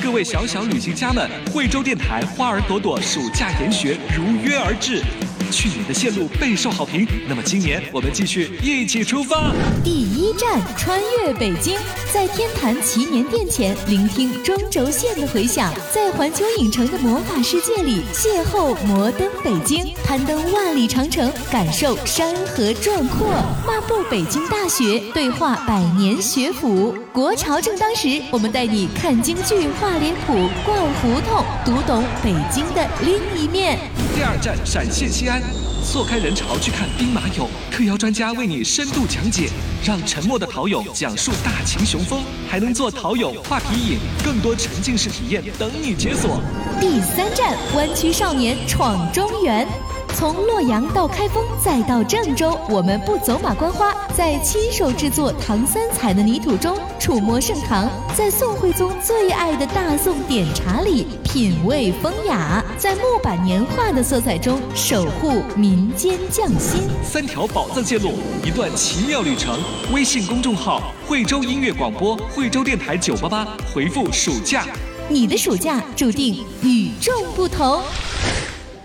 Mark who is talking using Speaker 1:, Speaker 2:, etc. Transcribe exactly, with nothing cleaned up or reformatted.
Speaker 1: 各位小小旅行家们，惠州电台花儿朵朵暑假研学如约而至。去年的线路备受好评，那么今年我们继续一起出发。
Speaker 2: 第一站，穿越北京，在天坛祈年殿前聆听中轴线的回响，在环球影城的魔法世界里邂逅摩登北京，攀登万里长城，感受山河壮阔，漫步北京大学，对话百年学府。国潮正当时，我们带你看京剧、画脸谱、逛胡同，读懂北京的另一面。
Speaker 1: 第二站，陕西西安，错开人潮去看兵马俑，特邀专家为你深度讲解，让沉默的陶俑讲述大秦雄风，还能做陶俑画皮影，更多沉浸式体验等你解锁。
Speaker 2: 第三站，湾区少年闯中原。从洛阳到开封再到郑州，我们不走马观花，在亲手制作唐三彩的泥土中触摸盛唐，在宋徽宗最爱的大宋点茶里品味风雅，在木板年画的色彩中守护民间匠心。
Speaker 1: 三条宝藏线路，一段奇妙旅程。微信公众号惠州音乐广播，惠州电台九八八，回复暑假，
Speaker 2: 你的暑假注定与众不同。